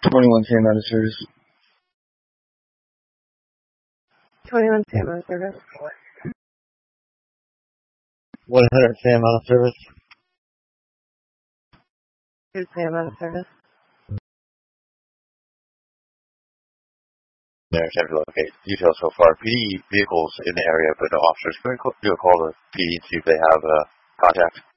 21 Sam out of service. 21 Sam out of service. 100 Sam out of service. 2 Sam out of service. There, attempt to locate details so far. PD vehicles in the area, but no officers. Can we do a call to PD and see if they have contact?